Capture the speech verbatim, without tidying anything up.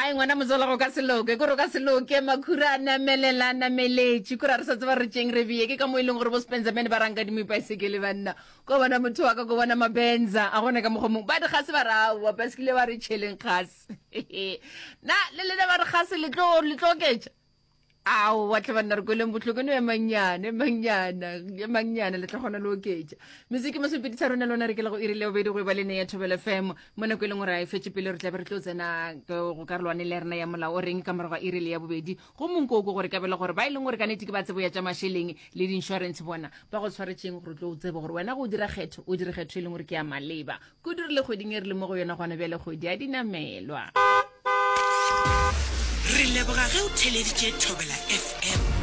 ai ngwana mozola go ka seloke go ro ka seloke makhurana melelana meletši kura re sa tseba re tšeng re bie ke ka mo e leng gore bo Spencerman ba ranka di moipaesekele banna ko bona motho wa ka go bona mabenza a gone ka mogomong ba di gase ba rawa baskile ba re tšheleng gase na le le ba re gase le tlo le tlo ketša ao wa tla banna re kweleng botlhoko no emanyana emanyana emanyana le tla gona le oketša muziki mo sepedisa rona lona re ke le go irile bobedi go ba le ne ya Thobela F M mo nako e leng gore a e fetse pele re tla be re tlo tsena go karolwane le rena ya molao o reng ka morago ga irile ya bobedi go monkoko gore ka bela gore ba e leng gore ka nete ke ba tsebo ya tša masheleng le di-insurance bona ba go tshwaretseng gore tlo o tsebe gore wena go dira kgetho o dire kgetho e leng gore ke ya maleba go dirile kgweding e re le mo go yona gona bjale kgwedi a dinamelwa re leboga ge o theleditše Thobela F M.